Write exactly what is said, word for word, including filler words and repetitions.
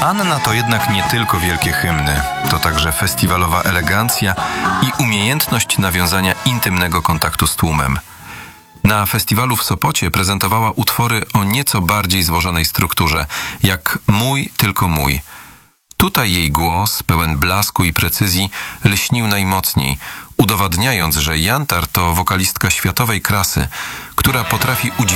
Anna to jednak nie tylko wielkie hymny, to także festiwalowa elegancja i umiejętność nawiązania intymnego kontaktu z tłumem. Na festiwalu w Sopocie prezentowała utwory o nieco bardziej złożonej strukturze, jak Mój, tylko mój. Tutaj jej głos, pełen blasku i precyzji, lśnił najmocniej, udowadniając, że Jantar to wokalistka światowej klasy, która potrafi udźwiękowić